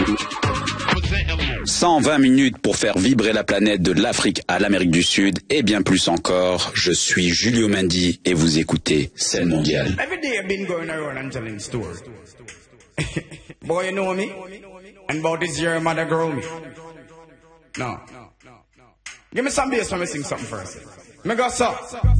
120 minutes pour faire vibrer la planète de l'Afrique à l'Amérique du Sud et bien plus encore. Je suis Julio Mendy et vous écoutez Scène Mondiale. Every day I've been going around and telling stories. Boy, you know me? And about this year, mother grow me. No. Give me some bass when we sing something first. Me go so.